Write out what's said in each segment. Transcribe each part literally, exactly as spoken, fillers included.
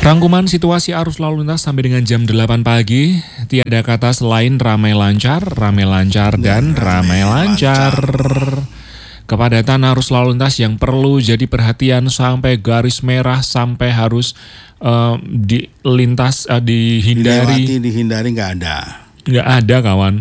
Rangkuman situasi arus lalu lintas sampai dengan jam delapan pagi. Tiada kata selain ramai lancar, ramai lancar, dan ramai lancar. Kepadatan arus lalu lintas yang perlu jadi perhatian sampai garis merah, sampai harus uh, dilintas, uh, dihindari. Dilewati, dihindari nggak ada. Nggak ada, kawan.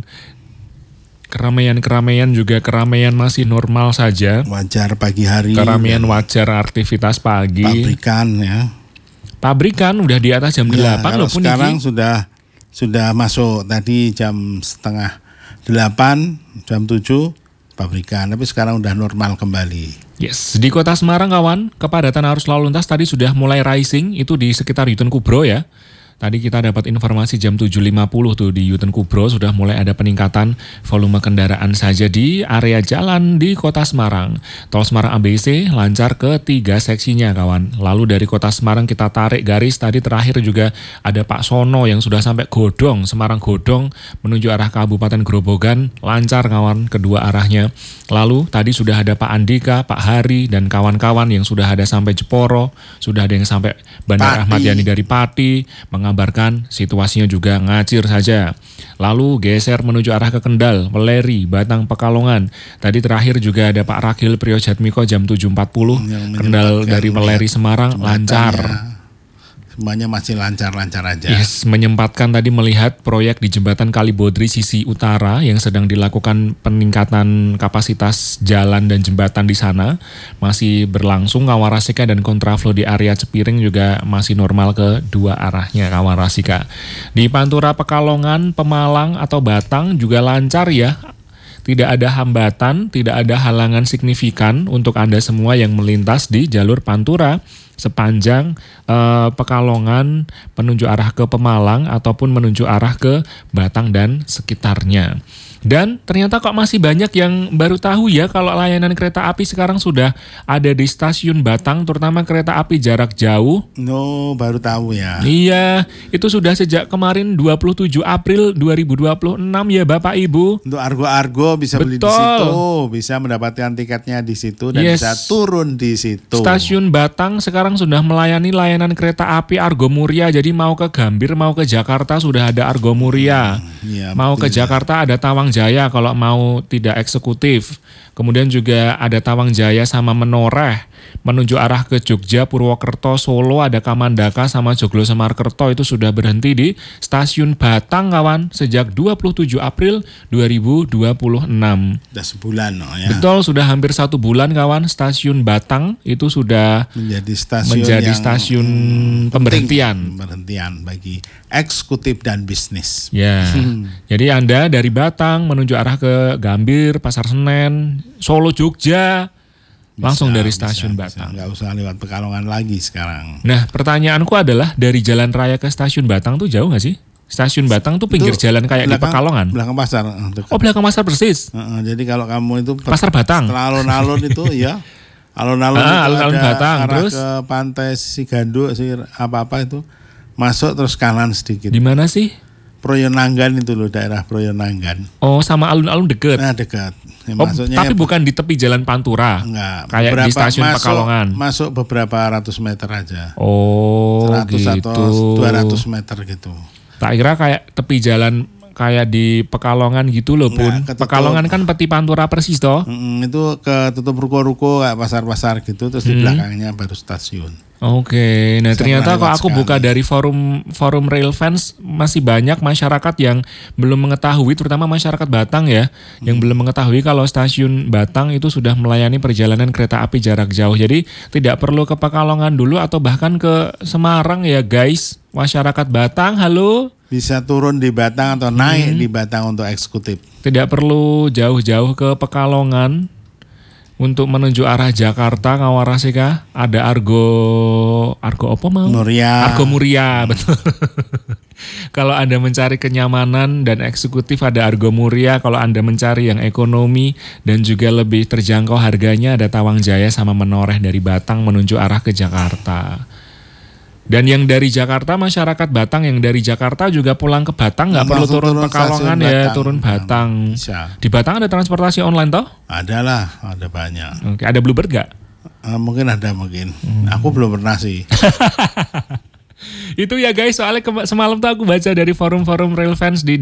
Keramaian-keramaian juga keramaian masih normal saja. Wajar pagi hari. Keramaian wajar aktivitas pagi. Pabrikan ya. Pabrikan udah di atas jam ya, delapan loh pun sekarang ini. sudah sudah masuk tadi jam setengah delapan, jam tujuh pabrikan, tapi sekarang udah normal kembali. Yes, di Kota Semarang kawan, kepadatan arus lalu lintas tadi sudah mulai rising, itu di sekitar Yuten Kubro ya. Tadi kita dapat informasi jam tujuh lima puluh tuh di Yuten Kubro sudah mulai ada peningkatan volume kendaraan saja di area jalan di Kota Semarang. Tol Semarang A B C lancar ke tiga seksinya kawan. Lalu dari Kota Semarang kita tarik garis, tadi terakhir juga ada Pak Sono yang sudah sampai Godong, Semarang Godong menuju arah Kabupaten Grobogan, lancar kawan kedua arahnya. Lalu tadi sudah ada Pak Andika, Pak Hari dan kawan-kawan yang sudah ada sampai Jeporo, sudah ada yang sampai Bandar Ahmad Yani dari Pati, mengabarkan situasinya juga ngacir saja. Lalu geser menuju arah ke Kendal, Weleri, Batang, Pekalongan. Tadi terakhir juga ada Pak Ragil Priojatmiko jam tujuh empat puluh, Kendal dari Weleri Semarang lancar. Semuanya masih lancar-lancar aja. Yes, menyempatkan tadi melihat proyek di Jembatan Kalibodri sisi utara yang sedang dilakukan peningkatan kapasitas jalan dan jembatan di sana. Masih berlangsung, Kawarasika dan kontraflow di area Cepiring juga masih normal ke dua arahnya Kawarasika. Di Pantura Pekalongan, Pemalang atau Batang juga lancar ya. Tidak ada hambatan, tidak ada halangan signifikan untuk Anda semua yang melintas di jalur Pantura sepanjang eh, Pekalongan menuju arah ke Pemalang ataupun menuju arah ke Batang dan sekitarnya. Dan ternyata kok masih banyak yang baru tahu ya kalau layanan kereta api sekarang sudah ada di stasiun Batang, terutama kereta api jarak jauh. No, baru tahu ya. Iya, itu sudah sejak kemarin dua puluh tujuh April dua ribu dua puluh enam ya Bapak Ibu. Untuk argo-argo bisa Betul. beli di situ, bisa mendapatkan tiketnya di situ dan yes. bisa turun di situ. Stasiun Batang sekarang sudah melayani layanan kereta api Argo Muria, jadi mau ke Gambir, mau ke Jakarta sudah ada Argo Muria. Hmm, ya, mau ke ya. Jakarta ada Tawang Jaya kalau mau tidak eksekutif. Kemudian juga ada Tawang Jaya sama Menoreh. Menuju arah ke Jogja, Purwokerto, Solo ada Kamandaka sama Joglo Semarkerto itu sudah berhenti di stasiun Batang kawan sejak dua puluh tujuh April dua ribu dua puluh enam. Sudah sebulan oh ya. Betul, sudah hampir satu bulan kawan stasiun Batang itu sudah menjadi stasiun menjadi yang stasiun pemberhentian. Pemberhentian bagi eksekutif dan bisnis. Ya, hmm. Jadi Anda dari Batang menuju arah ke Gambir, Pasar Senen, Solo, Jogja, bisa, langsung dari stasiun bisa, Batang. Nggak usah lewat Pekalongan lagi sekarang. Nah, pertanyaanku adalah dari Jalan Raya ke stasiun Batang tuh jauh nggak sih? Stasiun Batang tuh pinggir itu jalan kayak belakang, di Pekalongan. Belakang pasar. Dekat. Oh, belakang pasar persis. Uh, uh, jadi kalau kamu itu pasar Batang. Alun-alun itu ya. Alun-alun ah, itu alun-alun ada Batang, arah terus ke pantai Sigando, si apa-apa itu. Masuk terus kanan sedikit. Di mana sih? Proyonanggan itu loh, daerah Proyonanggan. Oh, sama alun-alun dekat. Nah, dekat. Ya, oh, tapi ya, bukan di tepi jalan Pantura. Enggak. Kayak di stasiun masuk, Pekalongan. Masuk beberapa ratus meter aja. Oh, seratus gitu. Atau dua ratus meter gitu. Tak kira kayak tepi jalan kayak di Pekalongan gitu loh Pun. Enggak, Pekalongan kan peti Pantura persis toh. Mm, itu ketutup ruko-ruko kayak pasar-pasar gitu, terus hmm. di belakangnya baru stasiun. Oke, nah ternyata kok aku sekali. buka dari forum forum Rail Fans masih banyak masyarakat yang belum mengetahui, terutama masyarakat Batang ya, hmm. yang belum mengetahui kalau stasiun Batang itu sudah melayani perjalanan kereta api jarak jauh. Jadi tidak perlu ke Pekalongan dulu atau bahkan ke Semarang ya guys. Masyarakat Batang, halo. Bisa turun di Batang atau naik hmm. di Batang untuk eksekutif. Tidak perlu jauh-jauh ke Pekalongan. Untuk menuju arah Jakarta, Kawarasika, ada Argo, Argo apa mau? Muria. Argo Muria, betul. Kalau Anda mencari kenyamanan dan eksekutif ada Argo Muria. Kalau Anda mencari yang ekonomi dan juga lebih terjangkau harganya ada Tawang Jaya sama Menoreh dari Batang menuju arah ke Jakarta. Dan yang dari Jakarta, masyarakat Batang yang dari Jakarta juga pulang ke Batang nggak perlu turun, turun Pekalongan ya, Batang. turun Batang. Bisa. Di Batang ada transportasi online toh? Ada lah, ada banyak. Oke, ada Bluebird nggak? Uh, mungkin ada mungkin. Hmm. Aku belum pernah sih. Itu ya guys, soalnya kema- semalam tuh aku baca dari forum-forum real fans di